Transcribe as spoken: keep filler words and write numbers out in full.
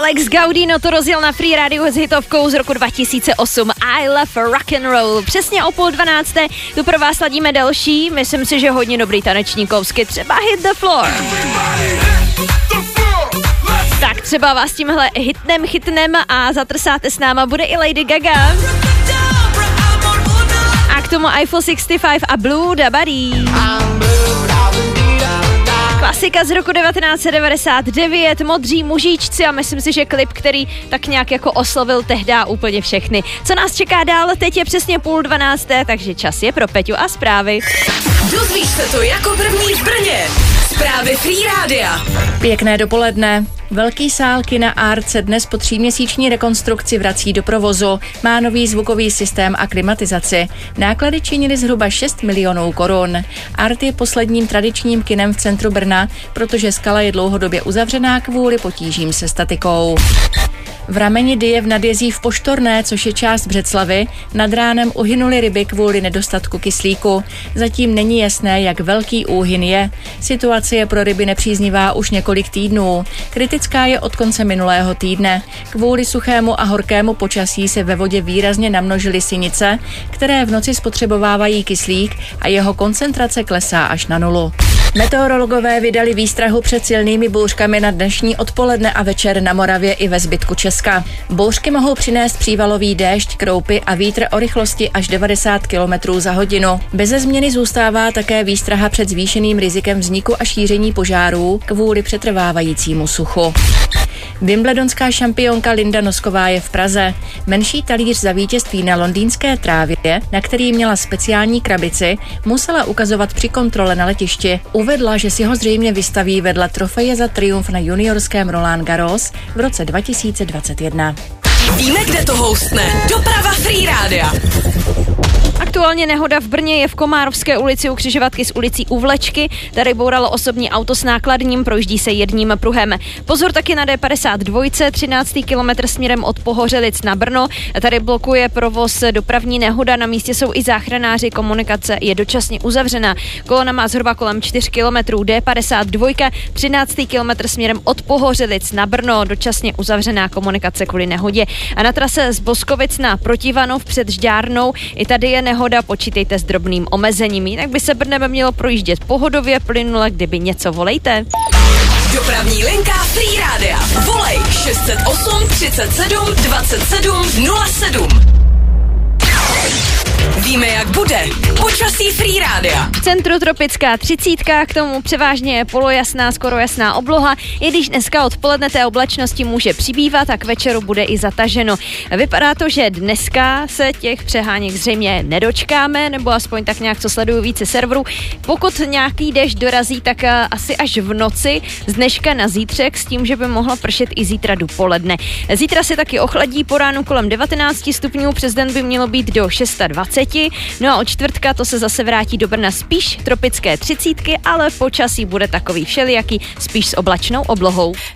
Alex Gaudino to rozjel na Free Radio s hitovkou z roku dva tisíce osm I Love Rock and Roll. Přesně o půl dvanácté tu pro vás ladíme další, myslím si, že hodně dobrý taneční kousky, třeba Hit the Floor. Tak třeba vás tímhle hitnem chytnem a zatrsáte s náma, bude i Lady Gaga. A k tomu Eiffel šedesát pět a Blue Dabadi. Klasika z roku devatenáct set devadesát devět, Modří mužíčci a myslím si, že klip, který tak nějak jako oslovil tehdá úplně všechny. Co nás čeká dál, teď je přesně půl dvanácté, takže čas je pro Peťu a zprávy. Dozvíš se to jako první v Brně. Zprávy Free Rádia. Pěkné dopoledne. Velký sál kina Art se dnes po tříměsíční rekonstrukci vrací do provozu. Má nový zvukový systém a klimatizaci. Náklady činily zhruba šest milionů korun. Art je posledním tradičním kinem v centru Brna, protože Skala je dlouhodobě uzavřená kvůli potížím se statikou. V rameni Dyje v Nadjezí v Poštorné, což je část Břeclavy, nad ránem uhynuly ryby kvůli nedostatku kyslíku. Zatím není jasné, jak velký úhyn je. Situace je pro ryby nepříznivá už několik týdnů. Kritická je od konce minulého týdne. Kvůli suchému a horkému počasí se ve vodě výrazně namnožily sinice, které v noci spotřebovávají kyslík a jeho koncentrace klesá až na nulu. Meteorologové vydali výstrahu před silnými bouřkami na dnešní odpoledne a večer na Moravě i ve zbytku Česka. Bouřky mohou přinést přívalový déšť, kroupy a vítr o rychlosti až devadesát kilometrů za hodinu. Beze změny zůstává také výstraha před zvýšeným rizikem vzniku a šíření požárů kvůli přetrvávajícímu suchu. Wimbledonská šampionka Linda Nosková je v Praze. Menší talíř za vítězství na londýnské trávě, na který měla speciální krabici, musela ukazovat při kontrole na letišti. Uvedla, že si ho zřejmě vystaví vedle trofeje za triumf na juniorském Roland Garros v roce dva tisíce dvacet jedna. Víme, kde to houstne. Doprava Free Rádia. Aktuálně nehoda v Brně je v Komárovské ulici u křižovatky s ulicí U Vlečky. Tady bouralo osobní auto s nákladním, projíždí se jedním pruhem. Pozor taky na D padesát dva, třináctý kilometr směrem od Pohořelic na Brno. Tady blokuje provoz dopravní nehoda, na místě jsou i záchranáři, komunikace je dočasně uzavřena. Kolona má zhruba kolem čtyři kilometry. D padesát dva, třináctý kilometr směrem od Pohořelic na Brno, dočasně uzavřená komunikace kvůli nehodě. A na trase z Boskovic na Protivanov před Žďárnou, i tady je nehoda, počítejte s drobným omezením, jinak by se Brnem mělo projíždět pohodově, plynule, kdyby něco, volejte. Dopravní linka Free Rádia. Volej šest set osm, třicet sedm, dvacet sedm, nula sedm. Víme, jak bude. Počasí Free Rádia. Centru tropická třicítka, k tomu převážně polojasná, skoro jasná obloha, i když dneska odpoledne té oblačnosti může přibývat a k večeru bude i zataženo. Vypadá to, že dneska se těch přeháněk zřejmě nedočkáme, nebo aspoň tak nějak, co sleduju více serverů. Pokud nějaký déšť dorazí, tak asi až v noci z dneška na zítřek, s tím, že by mohlo pršet i zítra dopoledne. Zítra se taky ochladí, po ránu kolem devatenáct stupňů, přes den by mělo být do dvacet šest. No a od čtvrtka to se zase vrátí do Brna spíš tropické třicítky, ale počasí bude takový všelijaký, spíš s oblačnou oblohou.